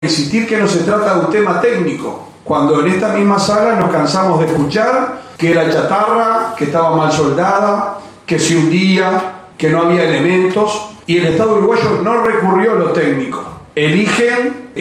insistir que no se trata de un tema técnico, cuando en esta misma sala nos cansamos de escuchar que era chatarra, que estaba mal soldada, que se hundía, que no había elementos, y el Estado uruguayo no recurrió a lo técnico. Eligen